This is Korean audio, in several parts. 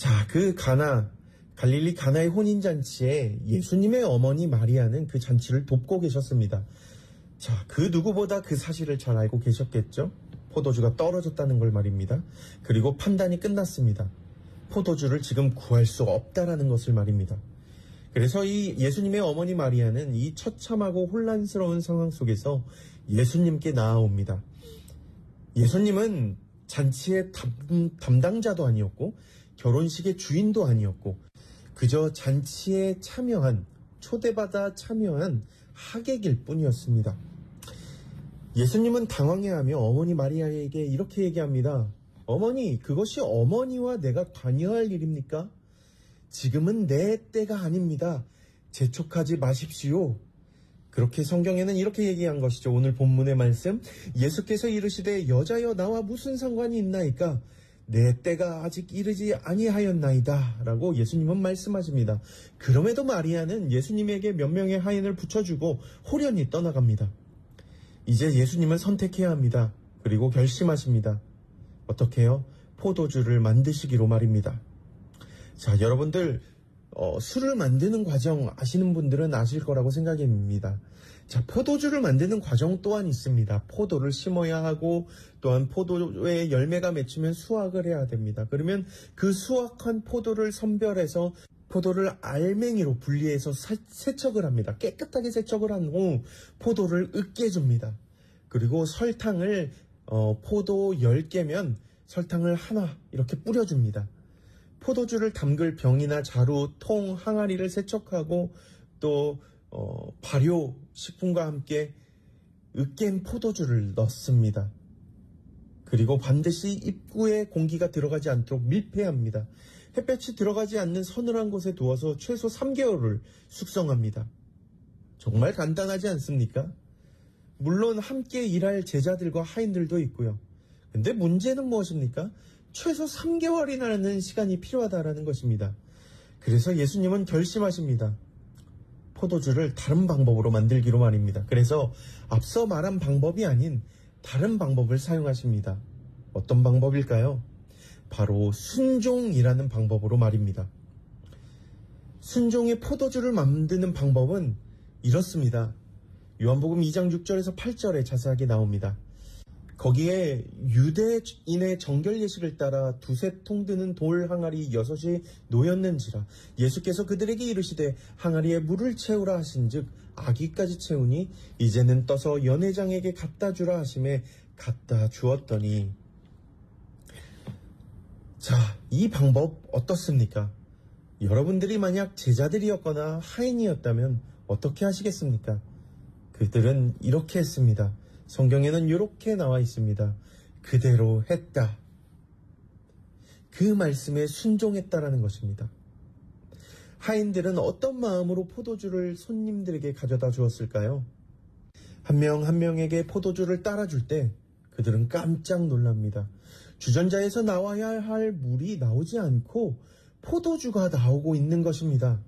자, 갈릴리 가나의 혼인잔치에 예수님의 어머니 마리아는 그 잔치를 돕고 계셨습니다. 자, 그 누구보다 그 사실을 잘 알고 계셨겠죠? 포도주가 떨어졌다는 걸 말입니다. 그리고 판단이 끝났습니다. 포도주를 지금 구할 수 없다라는 것을 말입니다. 그래서 이 예수님의 어머니 마리아는 이 처참하고 혼란스러운 상황 속에서 예수님께 나아옵니다. 예수님은 잔치의 담당자도 아니었고 결혼식의 주인도 아니었고 그저 잔치에 초대받아 참여한 하객일 뿐이었습니다. 예수님은 당황해하며 어머니 마리아에게 이렇게 얘기합니다. 어머니, 그것이 어머니와 내가 관여할 일입니까? 지금은 내 때가 아닙니다. 재촉하지 마십시오. 그렇게 성경에는 이렇게 얘기한 것이죠. 오늘 본문의 말씀. 예수께서 이르시되 여자여 나와 무슨 상관이 있나이까? 내 때가 아직 이르지 아니하였나이다 라고 예수님은 말씀하십니다. 그럼에도 마리아는 예수님에게 몇 명의 하인을 붙여주고 호련히 떠나갑니다. 이제 예수님은 선택해야 합니다. 그리고 결심하십니다. 어떻게 해요? 포도주를 만드시기로 말입니다. 자, 여러분들 술을 만드는 과정 아시는 분들은 아실 거라고 생각합니다. 자, 포도주를 만드는 과정 또한 있습니다. 포도를 심어야 하고 또한 포도의 열매가 맺히면 수확을 해야 됩니다. 그러면 그 수확한 포도를 선별해서 포도를 알맹이로 분리해서 세척을 합니다. 깨끗하게 세척을 한 후 포도를 으깨줍니다. 그리고 설탕을 포도 10개면 설탕을 하나 이렇게 뿌려줍니다. 포도주를 담글 병이나 자루, 통, 항아리를 세척하고 또 발효 식품과 함께 으깬 포도주를 넣습니다. 그리고 반드시 입구에 공기가 들어가지 않도록 밀폐합니다. 햇볕이 들어가지 않는 서늘한 곳에 두어서 최소 3개월을 숙성합니다. 정말 간단하지 않습니까? 물론 함께 일할 제자들과 하인들도 있고요. 근데 문제는 무엇입니까? 최소 3개월이라는 시간이 필요하다는 것입니다. 그래서 예수님은 결심하십니다. 포도주를 다른 방법으로 만들기로 말입니다. 그래서 앞서 말한 방법이 아닌 다른 방법을 사용하십니다. 어떤 방법일까요? 바로 순종이라는 방법으로 말입니다. 순종의 포도주를 만드는 방법은 이렇습니다. 요한복음 2장 6절에서 8절에 자세하게 나옵니다. 거기에 유대인의 정결 예식을 따라 두세 통 드는 돌 항아리 6이 놓였는지라 예수께서 그들에게 이르시되 항아리에 물을 채우라 하신즉 아기까지 채우니 이제는 떠서 연회장에게 갖다 주라 하심에 갖다 주었더니. 자, 이 방법 어떻습니까? 여러분들이 만약 제자들이었거나 하인이었다면 어떻게 하시겠습니까? 그들은 이렇게 했습니다. 성경에는 이렇게 나와 있습니다. 그대로 했다. 그 말씀에 순종했다라는 것입니다. 하인들은 어떤 마음으로 포도주를 손님들에게 가져다 주었을까요? 한 명 한 명에게 포도주를 따라줄 때 그들은 깜짝 놀랍니다. 주전자에서 나와야 할 물이 나오지 않고 포도주가 나오고 있는 것입니다.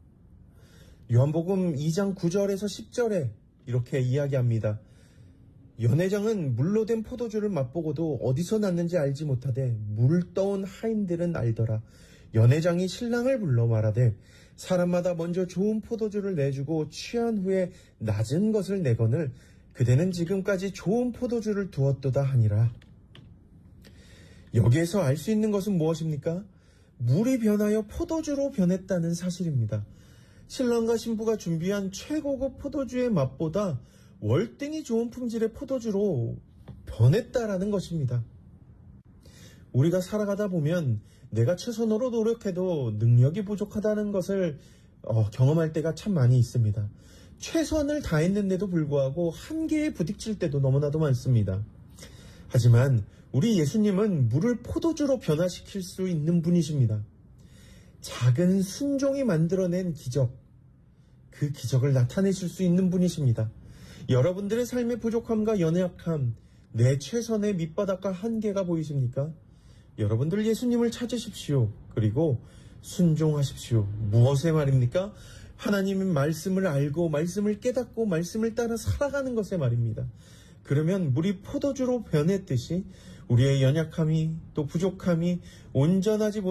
요한복음 2장 9절에서 10절에 이렇게 이야기합니다. 연회장은 물로 된 포도주를 맛보고도 어디서 났는지 알지 못하되 물을 떠온 하인들은 알더라. 연회장이 신랑을 불러 말하되 사람마다 먼저 좋은 포도주를 내주고 취한 후에 낮은 것을 내거늘 그대는 지금까지 좋은 포도주를 두었도다 하니라. 여기에서 알 수 있는 것은 무엇입니까? 물이 변하여 포도주로 변했다는 사실입니다. 신랑과 신부가 준비한 최고급 포도주의 맛보다 월등히 좋은 품질의 포도주로 변했다라는 것입니다. 우리가 살아가다 보면 내가 최선으로 노력해도 능력이 부족하다는 것을 경험할 때가 참 많이 있습니다. 최선을 다했는데도 불구하고 한계에 부딪힐 때도 너무나도 많습니다. 하지만 우리 예수님은 물을 포도주로 변화시킬 수 있는 분이십니다. 작은 순종이 만들어낸 기적, 그 기적을 나타내실 수 있는 분이십니다. 여러분들의 삶의 부족함과 연약함, 내 최선의 밑바닥과 한계가 보이십니까? 여러분들 예수님을 찾으십시오. 그리고 순종하십시오. 무엇에 말입니까? 하나님의 말씀을 알고 말씀을 깨닫고 말씀을 따라 살아가는 것에 말입니다. 그러면 물이 포도주로 변했듯이 우리의 연약함이 또 부족함이 온전하지